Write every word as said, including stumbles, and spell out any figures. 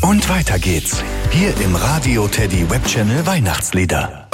Und weiter geht's. Hier im Radio Teddy Webchannel Weihnachtslieder.